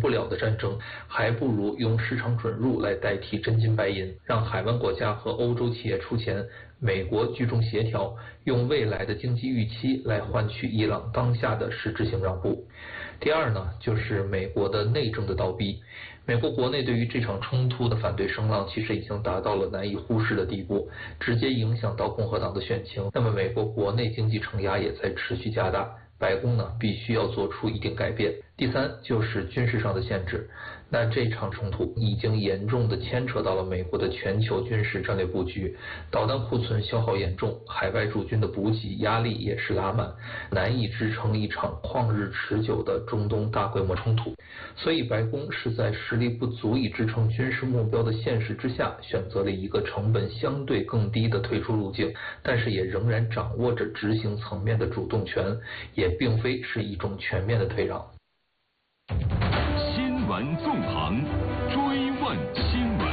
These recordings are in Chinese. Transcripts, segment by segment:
不了的战争，还不如用市场准入来代替真金白银，让海湾国家和欧洲企业出钱，美国居中协调，用未来的经济预期来换取伊朗当下的实质性让步。第二呢，就是美国的内政的倒逼。美国国内对于这场冲突的反对声浪其实已经达到了难以忽视的地步，直接影响到共和党的选情。那么美国国内经济承压也在持续加大，白宫呢必须要做出一定改变。第三就是军事上的限制，那这场冲突已经严重的牵扯到了美国的全球军事战略布局，导弹库存消耗严重，海外驻军的补给压力也是拉满，难以支撑一场旷日持久的中东大规模冲突。所以白宫是在实力不足以支撑军事目标的现实之下，选择了一个成本相对更低的退出路径，但是也仍然掌握着执行层面的主动权，也并非是一种全面的退让。 新闻纵横，追问新闻。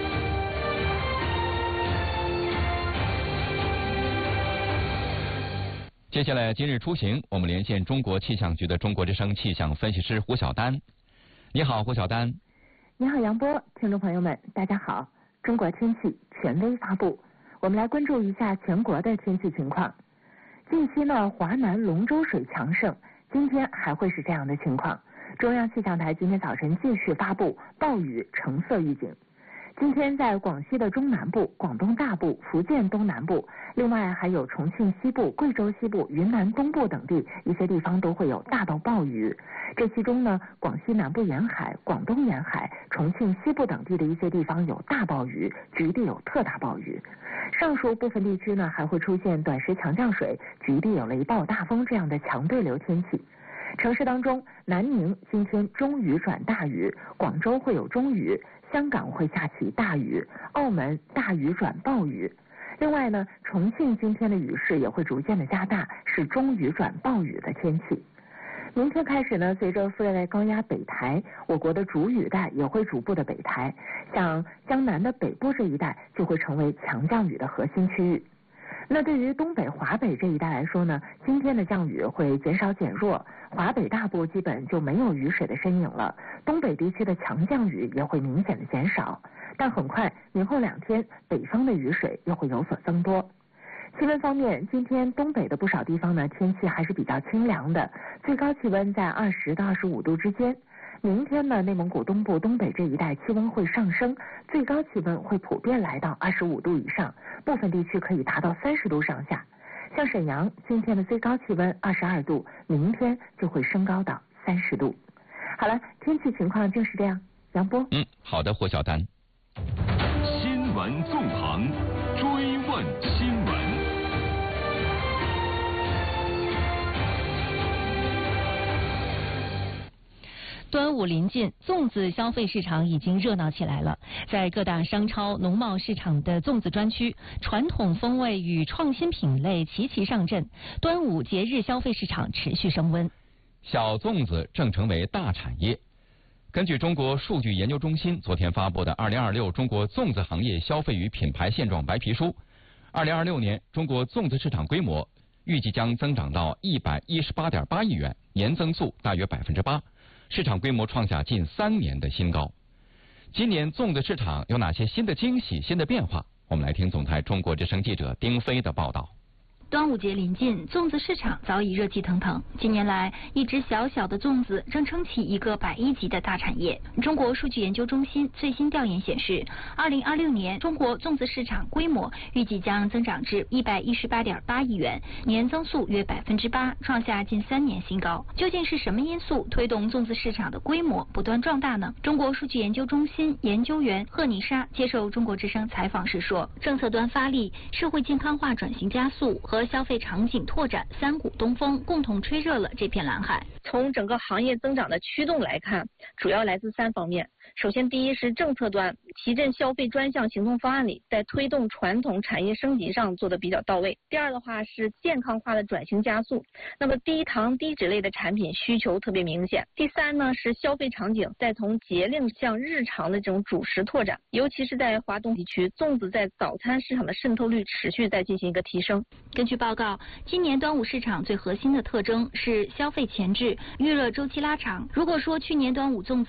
接下来今日出行，我们连线中国气象局的中国之声气象分析师胡晓丹。你好，胡晓丹。 你好，杨波，听众朋友们，大家好。中国天气权威发布，我们来关注一下全国的天气情况。近期呢，华南龙舟水强盛，今天还会是这样的情况。中央气象台今天早晨继续发布暴雨橙色预警。今天在广西的中南部、广东大部、福建东南部，另外还有重庆西部、贵州西部、云南东部等地一些地方都会有大到暴雨。这其中呢，广西南部沿海、广东沿海、重庆西部等地的一些地方有大暴雨，局地有特大暴雨。上述部分地区呢，还会出现短时强降水，局地有雷暴大风这样的强对流天气。城市当中，南宁今天中雨转大雨，广州会有中雨，香港会下起大雨，澳门大雨转暴雨。另外呢，重庆今天的雨势也会逐渐的加大，是中雨转暴雨的天气。明天开始呢，随着副热带高压北抬，我国的主雨带也会逐步的北抬，像江南的北部这一带就会成为强降雨的核心区域。那对于东北、华北这一带来说呢，今天的降雨会减少减弱，华北大部基本就没有雨水的身影了，东北地区的强降雨也会明显的减少，但很快明后2天北方的雨水又会有所增多。气温方面，今天东北的不少地方呢，天气还是比较清凉的，最高气温在20到25度之间。明天呢，内蒙古东部、东北这一带气温会上升，最高气温会普遍来到25度以上，部分地区可以达到30度上下。像沈阳今天的最高气温22度，明天就会升高到30度。好了，天气情况就是这样。杨波。 好的，胡晓丹。 新闻纵横，追问新闻。 端午临近，粽子消费市场已经热闹起来了。在各大商超、农贸市场的粽子专区，传统风味与创新品类齐齐上阵，端午节日消费市场持续升温。 小粽子正成为大产业。根据中国数据研究中心昨天发布的2026中国粽子行业消费与品牌现状白皮书，2026年中国粽子市场规模预计将增长到118.8亿元，年增速大约8%。市场规模创下近3年的新高。今年粽子市场有哪些新的惊喜、新的变化？我们来听总台中国之声记者丁飞的报道。 端午节临近，粽子市场早已热气腾腾。近年来，一只小小的粽子正撑起一个100亿级的大产业。中国数据研究中心最新调研显示，2026年中国粽子市场规模预计将增长至118.8亿元，年增速约8%，创下近3年新高。究竟是什么因素推动粽子市场的规模不断壮大呢？中国数据研究中心研究员贺妮莎接受中国之声采访时说，政策端发力、社会健康化转型加速和消费场景拓展3股东风共同吹热了这片蓝海。 从整个行业增长的驱动来看，主要来自3方面。首先，第一是政策端，提振消费专项行动方案里在推动传统产业升级上做得比较到位。第二的话是健康化的转型加速，那么低糖低脂类的产品需求特别明显。第三呢是消费场景在从节令向日常的这种主食拓展，尤其是在华东地区，粽子在早餐市场的渗透率持续在进行一个提升。 根据报告，今年端午市场最核心的特征是消费前置、预热周期拉长。如果说去年端午粽子